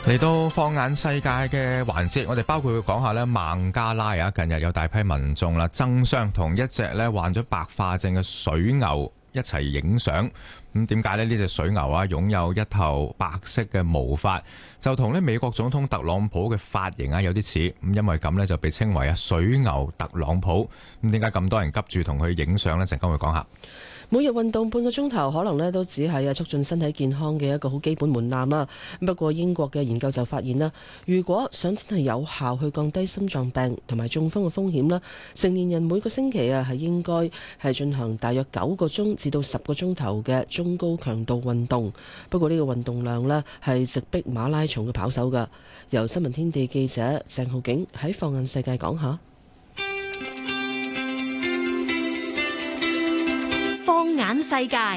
嚟到放眼世界嘅環節，我哋包括會講下咧孟加拉啊，近日有大批民眾啦爭相同一隻咧患咗白化症嘅水牛一齊影相。咁點解呢？呢隻水牛啊擁有一頭白色嘅毛髮，就同咧美國總統特朗普嘅髮型啊有啲似。咁因為咁呢，就被稱為啊水牛特朗普。咁點解咁多人急住同佢影相呢？陣間會講下。 每日運動半個鐘頭，可能咧都只係促進身體健康嘅一個好基本門檻啦。不過英國嘅研究就發現啦，如果想真係有效去降低心臟病同埋中風嘅風險啦，成年人每個星期係應該係進行大約9個鐘至到10個鐘頭嘅中高強度運動。不過呢個運動量呢係直逼馬拉松嘅跑手㗎。由新聞天地記者鄭浩景喺放眼世界講下。 放眼世界，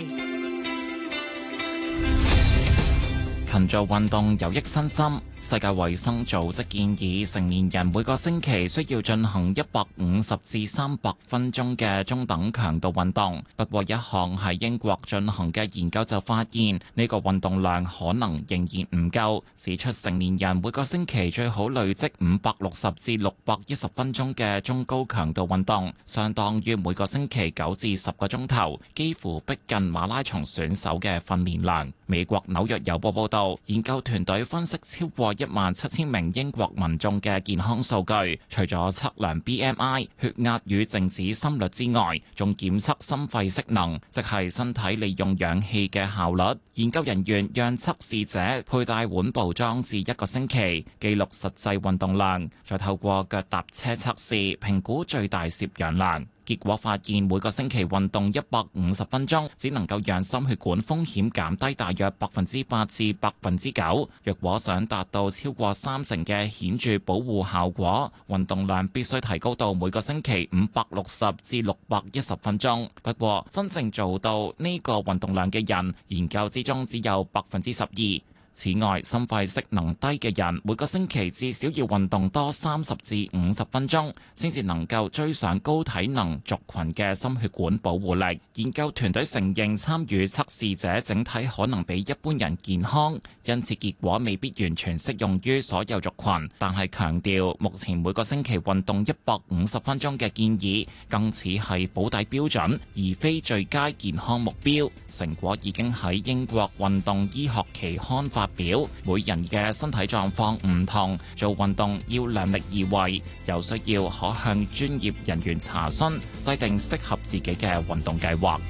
勤做運動有益身心。世界衛生組織建議成年人每個星期需要進行150至300分鐘嘅中等強度運動。不過，一項喺英國進行嘅研究就發現，呢個運動量可能仍然唔夠，指出成年人每個星期最好累積560至610分鐘嘅中高強度運動，相當於每個星期9至10個鐘頭，幾乎逼近馬拉松選手嘅訓練量。美國紐約郵報報道，研究團隊分析超過17000名英國民眾嘅健康數據，除咗測量 BMI、血壓與靜止心率之外，仲檢測心肺適能，即係身體利用氧氣嘅效率。研究人員讓測試者佩戴腕部裝置1個星期，記錄實際運動量，再透過腳踏車測試評估最大攝氧量。結果發現，每個星期運動150分鐘，只能夠讓心血管風險減低大約8%至9%。若果想達到超過30%嘅顯著保護效果，運動量必須提高到每個星期560至610分鐘。不過，真正做到呢個運動量嘅人，研究之中只有12%。此外，心肺適能低嘅人每個星期至少要運動多30至50分鐘，先至能夠追上高體能族群嘅心血管保護力。研究團隊承認參與測試者整體可能比一般人健康，因此結果未必完全適用於所有族群。但係強調，目前每個星期運動150分鐘嘅建議，更似係保底標準，而非最佳健康目標。成果已經喺英國運動醫學期刊發表。每人嘅身體狀況唔同，做運動要量力而為，有需要可向專業人員查詢，制定適合自己嘅運動計劃。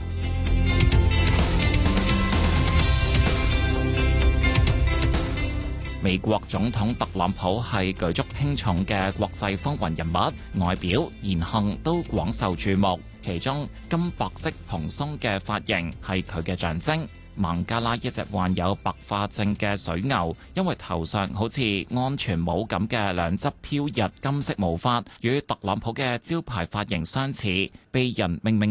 美國總統特朗普係舉足輕重嘅國際風雲人物，外表言行都廣受注目，其中金白色蓬鬆嘅髮型係佢嘅象徵。孟加拉一隻患有白化症嘅水牛，因為頭上好似安全帽咁嘅兩側飄逸金色毛髮，與特朗普嘅招牌髮型相似，被人命名